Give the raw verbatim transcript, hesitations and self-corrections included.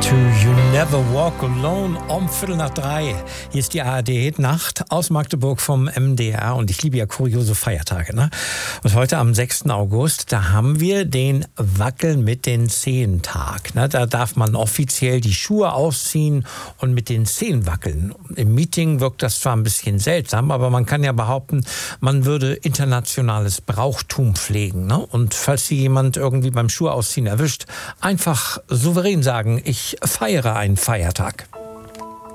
to You Never Walk Alone um Viertel nach drei. Hier ist die A R D-Nacht aus Magdeburg vom M D R und ich liebe ja kuriose Feiertage. Ne? Und heute am sechsten August, da haben wir den Wackeln mit den Zehen Tag. Ne? Da darf man offiziell die Schuhe ausziehen und mit den Zehen wackeln. Im Meeting wirkt das zwar ein bisschen seltsam, aber man kann ja behaupten, man würde internationales Brauchtum pflegen. Ne? Und falls Sie jemand irgendwie beim Schuhe ausziehen erwischt, einfach souverän sagen, ich feiere einen Feiertag.